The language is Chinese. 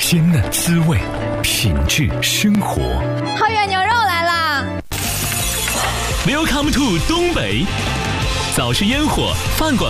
鲜嫩滋味，品质生活。 桃园牛肉来啦 Welcome to 东北，早市烟火饭馆